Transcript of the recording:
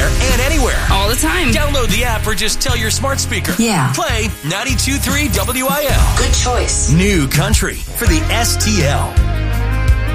anytime, and anywhere. All the time. Download the app or just tell your smart speaker. Yeah. Play 92.3 WIL. Good choice. New country for the STL.